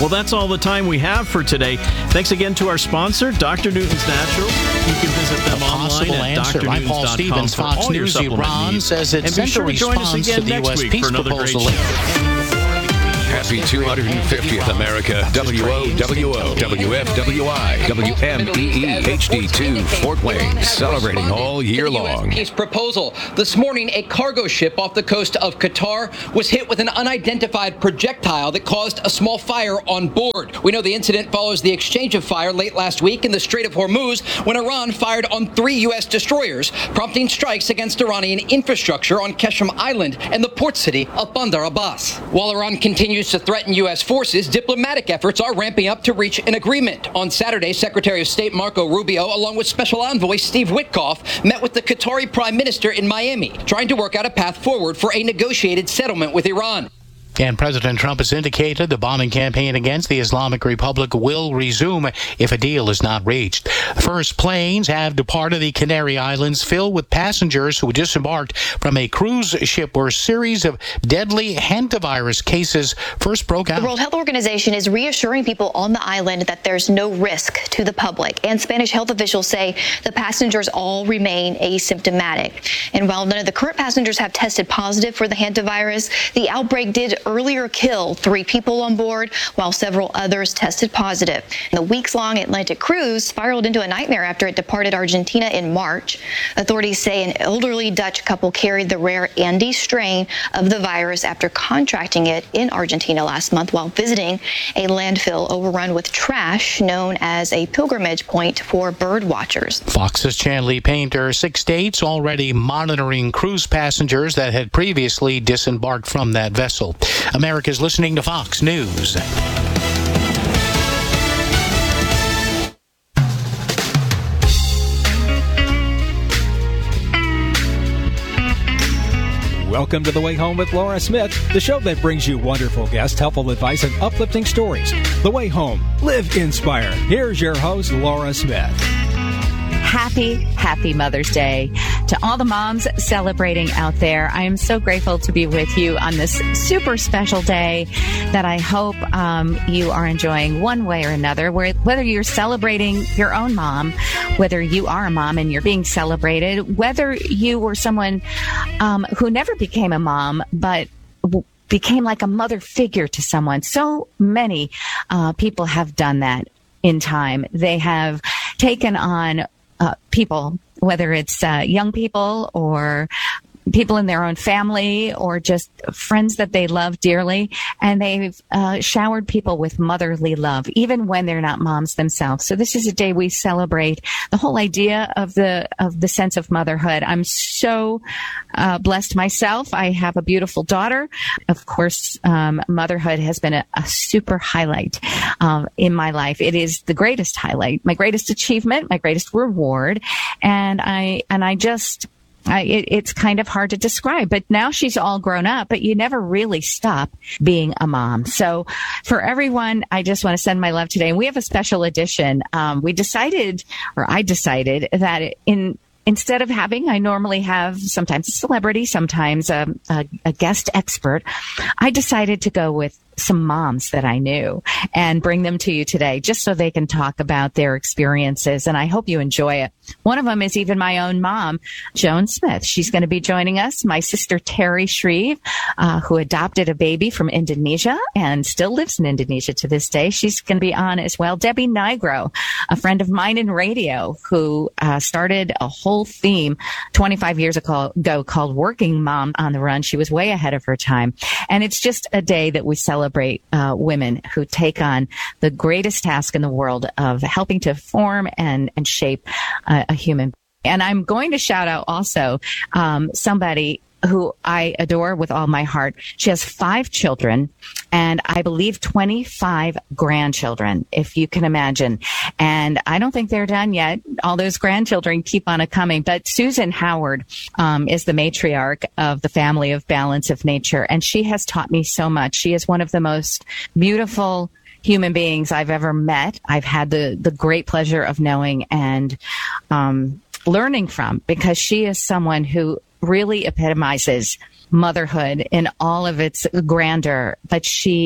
Well, that's all the time we have for today. Thanks again to our sponsor, Doctor Newton's Naturals. You can visit them online at answer. dr newtons dot com. I'm Paul Stevens, for Fox all your News. supplement Iran needs. says it And be sent sure a to join us response again to the next U S week peace for another great proposal. show. Happy two hundred fiftieth America, W O W O, W F W I, W M E E H D two, Fort Wayne, celebrating all year to the U S long. peace proposal. This morning, a cargo ship off the coast of Qatar was hit with an unidentified projectile that caused a small fire on board. We know the incident follows the exchange of fire late last week in the Strait of Hormuz when Iran fired on three U S destroyers, prompting strikes against Iranian infrastructure on Qeshm Island and the port city of Bandar Abbas. While Iran continues to threaten U S forces, diplomatic efforts are ramping up to reach an agreement. On Saturday, Secretary of State Marco Rubio, along with Special Envoy Steve Witkoff, met with the Qatari Prime Minister in Miami, trying to work out a path forward for a negotiated settlement with Iran. And President Trump has indicated the bombing campaign against the Islamic Republic will resume if a deal is not reached. First planes have departed the Canary Islands filled with passengers who disembarked from a cruise ship where a series of deadly hantavirus cases first broke out. The World Health Organization is reassuring people on the island that there's no risk to the public. And Spanish health officials say the passengers all remain asymptomatic. And while none of the current passengers have tested positive for the hantavirus, the outbreak did earlier kill three people on board, while several others tested positive. And the weeks-long Atlantic cruise spiraled into a nightmare after it departed Argentina in March. Authorities say an elderly Dutch couple carried the rare Andes strain of the virus after contracting it in Argentina last month while visiting a landfill overrun with trash known as a pilgrimage point for bird watchers. Fox's Chanley Painter, six states already monitoring cruise passengers that had previously disembarked from that vessel. America's listening to Fox News. Welcome to The Way Home with Laura Smith, the show that brings you wonderful guests, helpful advice, and uplifting stories. The Way Home. Live inspired. Here's your host, Laura Smith. Happy, happy Mother's Day to all the moms celebrating out there. I am so grateful to be with you on this super special day that I hope um, you are enjoying one way or another, where, whether you're celebrating your own mom, whether you are a mom and you're being celebrated, whether you were someone um, who never became a mom, but w- became like a mother figure to someone. So many uh, people have done that in time. They have taken on Uh, people, whether it's uh, young people or people in their own family or just friends that they love dearly, and they've uh, showered people with motherly love, even when they're not moms themselves. So this is a day we celebrate the whole idea of the of the sense of motherhood. I'm so uh, blessed myself. I have a beautiful daughter. Of course, um, motherhood has been a, a super highlight um, in my life. It is the greatest highlight, my greatest achievement, my greatest reward, and I and I just. I, it, it's kind of hard to describe, but now she's all grown up, but you never really stop being a mom. So for everyone, I just want to send my love today. And we have a special edition. Um, we decided, or I decided that in, instead of having, I normally have sometimes a celebrity, sometimes a, a, a guest expert. I decided to go with some moms that I knew and bring them to you today just so they can talk about their experiences. And I hope you enjoy it. One of them is even my own mom, Joan Smith. She's going to be joining us. My sister, Terry Shreve, uh, who adopted a baby from Indonesia and still lives in Indonesia to this day. She's going to be on as well. Debbie Nigro, a friend of mine in radio who uh, started a whole theme twenty-five years ago called Working Mom on the Run. She was way ahead of her time. And it's just a day that we celebrate uh, women who take on the greatest task in the world of helping to form and, and shape uh, a human. And I'm going to shout out also um, somebody who I adore with all my heart. She has five children and I believe twenty-five grandchildren, if you can imagine. And I don't think they're done yet. All those grandchildren keep on a coming. But Susan Howard um, is the matriarch of the Family of Balance of Nature. And she has taught me so much. She is one of the most beautiful human beings I've ever met. I've had the, the great pleasure of knowing and um, learning from, because she is someone who really epitomizes motherhood in all of its grandeur, but she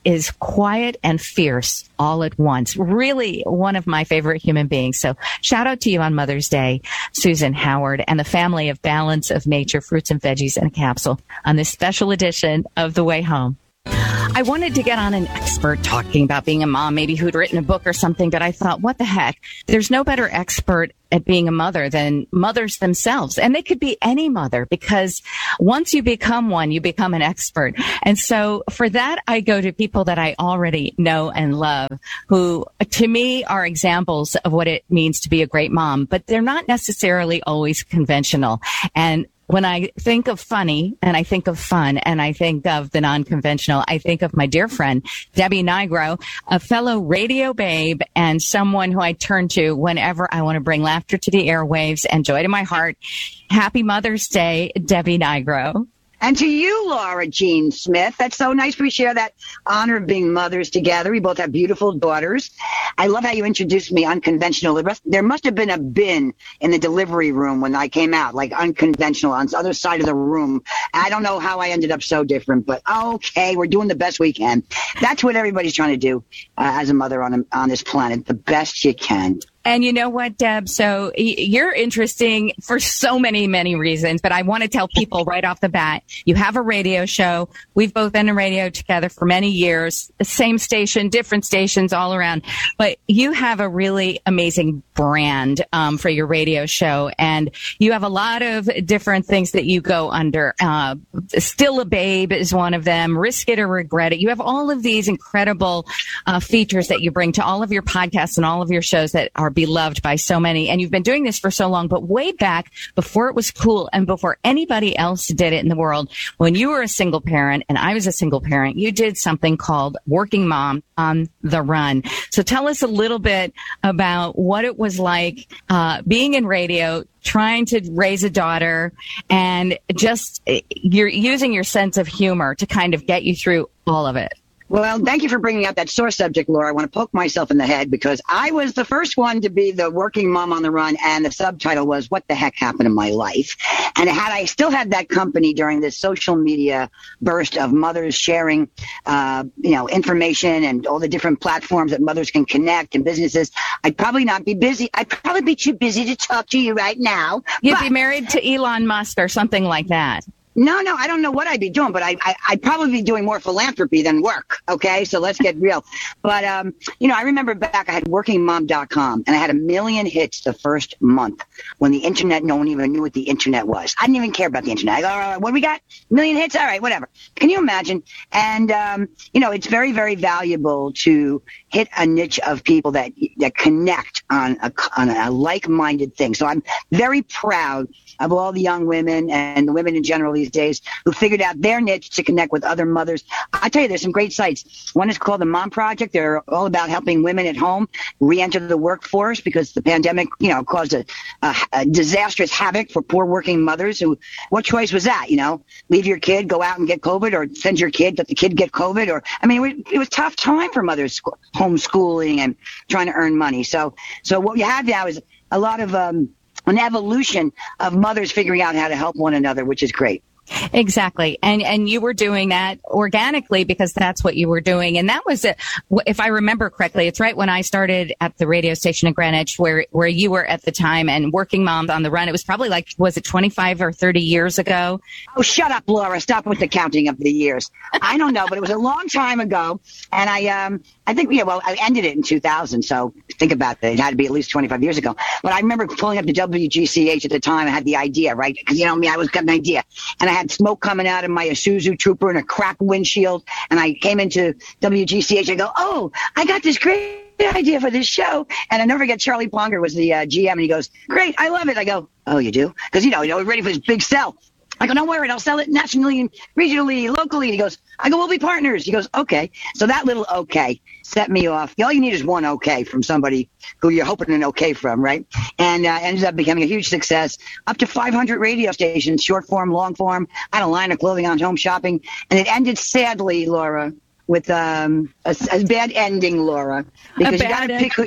is quiet and fierce all at once. Really one of my favorite human beings. So shout out to you on Mother's Day, Susan Howard, and the family of Balance of Nature fruits and veggies in a capsule on this special edition of The Way Home. I wanted to get on an expert talking about being a mom, maybe who'd written a book or something, but I thought, what the heck? There's no better expert at being a mother than mothers themselves. And they could be any mother, because once you become one, you become an expert. And so for that, I go to people that I already know and love, who to me are examples of what it means to be a great mom, but they're not necessarily always conventional. And when I think of funny and I think of fun and I think of the non-conventional, I think of my dear friend, Debbie Nigro, a fellow radio babe and someone who I turn to whenever I want to bring laughter to the airwaves and joy to my heart. Happy Mother's Day, Debbie Nigro. And to you, Laura Jean Smith. That's so nice. We share that honor of being mothers together. We both have beautiful daughters. I love how you introduced me unconventional. There must have been a bin in the delivery room when I came out, like unconventional on the other side of the room. I don't know how I ended up so different, but okay, we're doing the best we can. That's what everybody's trying to do uh, as a mother on, a, on this planet, the best you can. And you know what, Deb? So you're interesting for so many, many reasons, but I want to tell people right off the bat, you have a radio show. We've both been in radio together for many years, the same station, different stations all around, but you have a really amazing brand um, for your radio show. And you have a lot of different things that you go under. Uh, Still a Babe is one of them. Risk It or Regret It. You have all of these incredible uh, features that you bring to all of your podcasts and all of your shows that are beloved by so many. And you've been doing this for so long, but way back before it was cool and before anybody else did it in the world, when you were a single parent and I was a single parent, you did something called Working Mom on the Run. So tell us a little bit about what it was like uh, being in radio, trying to raise a daughter, and just you're using your sense of humor to kind of get you through all of it. Well, thank you for bringing up that sore subject, Laura. I want to poke myself in the head because I was the first one to be the working mom on the run, and the subtitle was "What the Heck Happened in My Life?" And had I still had that company during this social media burst of mothers sharing, uh, you know, information and all the different platforms that mothers can connect and businesses, I'd probably not be busy. I'd probably be too busy to talk to you right now. You'd but- be married to Elon Musk or something like that. No, no, I don't know what I'd be doing, but I, I, I'd probably be doing more philanthropy than work. Okay, so let's get real. But, um, you know, I remember back I had working mom dot com, and I had a million hits the first month when the internet, no one even knew what the internet was. I didn't even care about the internet. I go, all right, what do we got? A million hits? All right, whatever. Can you imagine? And, um, you know, it's very, very valuable to hit a niche of people that that connect on a, on a like-minded thing. So I'm very proud of all the young women and the women in general these days who figured out their niche to connect with other mothers. I tell you, there's some great sites. One is called the Mom Project. They're all about helping women at home re-enter the workforce because the pandemic, you know, caused a, a, a disastrous havoc for poor working mothers who, what choice was that? You know, leave your kid, go out and get COVID, or send your kid, let the kid get COVID, or, I mean, it, it was a tough time for mothers homeschooling and trying to earn money. So, so what you have now is a lot of, um, an evolution of mothers figuring out how to help one another, which is great. Exactly. And and you were doing that organically because that's what you were doing. And that was, a, if I remember correctly, it's right when I started at the radio station in Greenwich where, where you were at the time, and Working Moms on the Run. It was probably like, was it twenty-five or thirty years ago? Oh, shut up, Laura. Stop with the counting of the years. I don't know, but it was a long time ago. And I, um, I think, yeah, well, I ended it in two thousand. So think about that. It had to be at least twenty-five years ago. But I remember pulling up to W G C H at the time. I had the idea, right? Because, you know me, I was got an idea. And I had smoke coming out of my Isuzu Trooper and a cracked windshield. And I came into W G C H. I go, oh, I got this great idea for this show. And I never forget, Charlie Ponger was the uh, G M, and he goes, great, I love it. I go, oh, you do? Because, you know, you know, we're ready for this big sell. I go, don't worry, I'll sell it nationally and regionally, locally. And he goes, I go, we'll be partners. He goes, okay. So that little okay set me off. All you need is one okay from somebody who you're hoping an okay from, right? And uh, ended up becoming a huge success. Up to five hundred radio stations, short form, long form. I had a line of clothing on Home Shopping. And it ended sadly, Laura, with um, a, a bad ending, Laura. Because you got to pick who.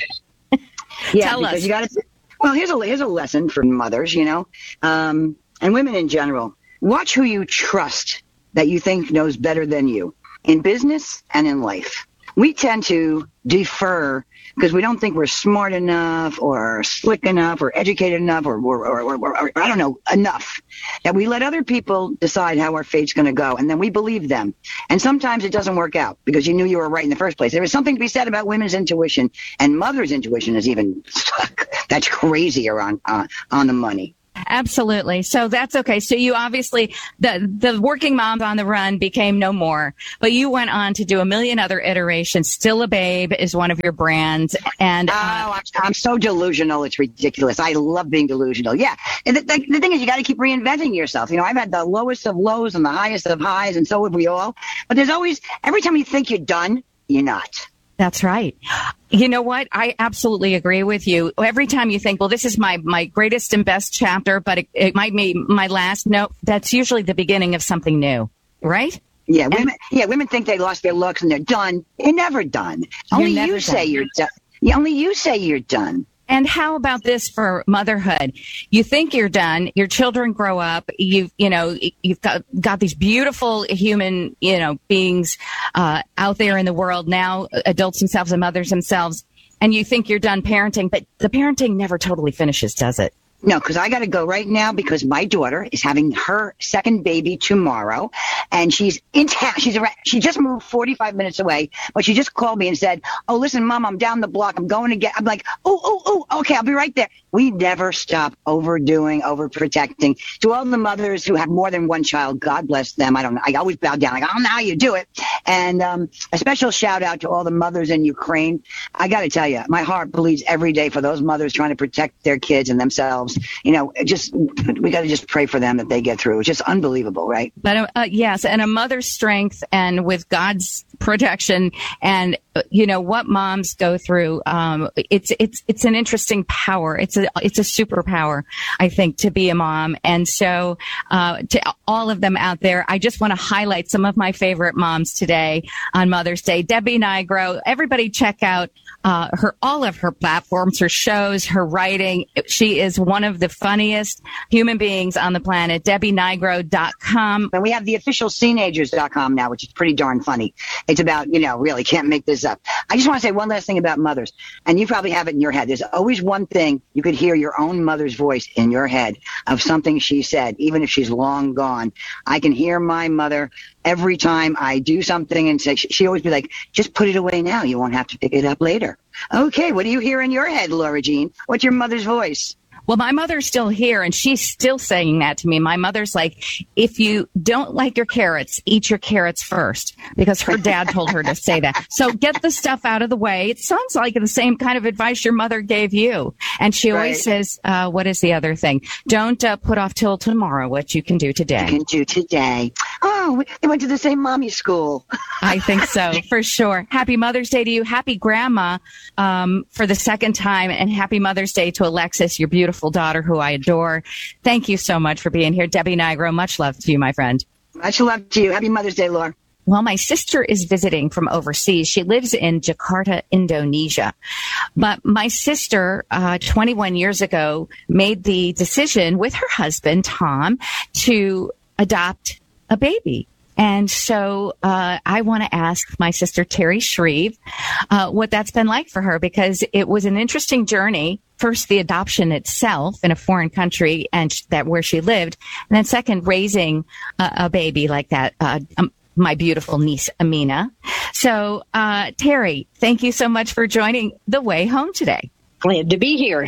Yeah, Tell because us. you got to. Well, here's a here's a lesson for mothers, you know, um, and women in general. Watch who you trust that you think knows better than you. in business and in life. We tend to defer because we don't think we're smart enough or slick enough or educated enough or, or, or, or, or, or I don't know, enough, that we let other people decide how our fate's going to go, and then we believe them. And sometimes it doesn't work out because you knew you were right in the first place. There is something to be said about women's intuition, and mother's intuition is even that's crazier on uh, on the money. Absolutely. So that's okay. So you obviously, the the Working Moms on the Run became no more, but you went on to do a million other iterations. Still a Babe is one of your brands. And uh, oh, I'm, I'm so delusional. It's ridiculous. I love being delusional. Yeah. And the, the, the thing is, you got to keep reinventing yourself. You know, I've had the lowest of lows and the highest of highs, and so have we all. But there's always, every time you think you're done, you're not. That's right. You know what? I absolutely agree with you. Every time you think, well, this is my, my greatest and best chapter, but it, it might be my last. No, that's usually the beginning of something new, right? Yeah, women. And, yeah, women think they lost their looks and they're done. You're never done. Only never you done. say you're done. Yeah, only you say you're done. And how about this for motherhood? You think you're done. Your children grow up. You you know you've got got these beautiful human you know beings uh, out there in the world now, adults themselves and mothers themselves. And you think you're done parenting, but the parenting never totally finishes, does it? No, because I got to go right now because my daughter is having her second baby tomorrow, and she's in town. She's around, she just moved forty-five minutes away, but she just called me and said, "Oh, listen, Mom, I'm down the block. I'm going to get." I'm like, "Oh, oh, oh, okay, I'll be right there." We never stop overdoing, overprotecting. To all the mothers who have more than one child, God bless them. I don't know. I always bow down. Like, I don't know how you do it. And um, a special shout out to all the mothers in Ukraine. I got to tell you, my heart bleeds every day for those mothers trying to protect their kids and themselves. You know, just we got to just pray for them that they get through. It's just unbelievable, right? But uh, yes, and a mother's strength, and with God's protection, and you know what moms go through. Um, it's it's it's an interesting power. It's a it's a superpower, I think, to be a mom. And so, uh, to all of them out there, I just want to highlight some of my favorite moms today on Mother's Day. Debbie Nigro. Everybody, check out uh, her all of her platforms, her shows, her writing. She is one of the funniest human beings on the planet. Debbie Nigro dot com. And we have the official Scenagers dot com now, which is pretty darn funny. It's about, you know, really can't make this up. I just want to say one last thing about mothers, and you probably have it in your head. There's always one thing you could hear your own mother's voice in your head of something she said, even if she's long gone. I can hear my mother every time I do something and say, she always be like, just put it away now. You won't have to pick it up later. Okay, what do you hear in your head, Laura Jean? What's your mother's voice? Well, my mother's still here, and she's still saying that to me. My mother's like, if you don't like your carrots, eat your carrots first, because her dad told her to say that. So get the stuff out of the way. It sounds like the same kind of advice your mother gave you. And she always right. says, uh, what is the other thing? Don't uh, put off till tomorrow what you can do today. You can do today. Oh, they went to the same mommy school. I think so, for sure. Happy Mother's Day to you. Happy Grandma um, for the second time. And happy Mother's Day to Alexis, your beautiful daughter who I adore. Thank you so much for being here. Debbie Nigro, much love to you, my friend. Much love to you. Happy Mother's Day, Laura. Well, my sister is visiting from overseas. She lives in Jakarta, Indonesia. But my sister, uh, twenty-one years ago, made the decision with her husband, Tom, to adopt a baby. And so uh, I want to ask my sister, Terry Shreve, uh, what that's been like for her, because it was an interesting journey. First, the adoption itself in a foreign country and sh- that where she lived. And then second, raising a, a baby like that. Uh, um, my beautiful niece, Amina. So, uh, Terry, thank you so much for joining The Way Home today. Glad to be here.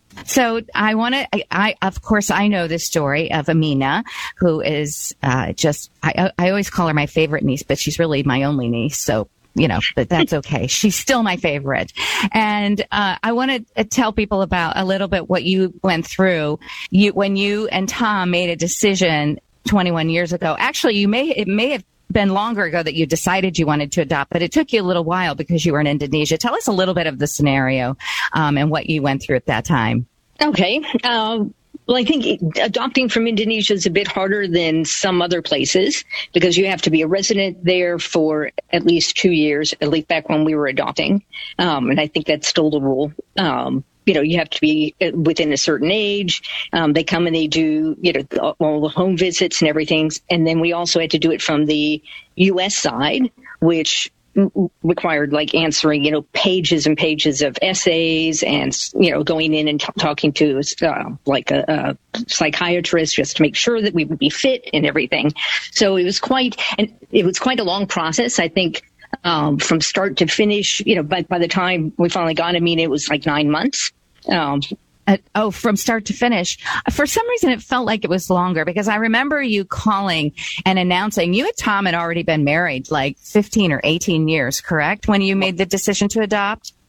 So I want to, I, I, of course, I know the story of Amina, who is uh, just, I, I always call her my favorite niece, but she's really my only niece. So, you know, but that's okay. She's still my favorite. And uh, I want to tell people about a little bit what you went through you when you and Tom made a decision twenty-one years ago. Actually, you may, it may have been longer ago that you decided you wanted to adopt, but it took you a little while because you were in Indonesia. Tell us a little bit of the scenario um, and what you went through at that time. Okay. Um, well, I think adopting from Indonesia is a bit harder than some other places because you have to be a resident there for at least two years, at least back when we were adopting. Um, and I think that's still the rule. Um, you know, you have to be within a certain age. Um, they come and they do, you know, all the home visits and everything. And then we also had to do it from the U S side, which required like answering, you know, pages and pages of essays and, you know, going in and t- talking to uh, like a, a psychiatrist just to make sure that we would be fit and everything. So it was quite, and it was quite a long process. I think um, from start to finish, you know, by, by the time we finally got, I mean, it was like nine months. Um, Uh, oh, from start to finish. For some reason, it felt like it was longer because I remember you calling and announcing you and Tom had already been married like fifteen or eighteen years, correct? When you made the decision to adopt?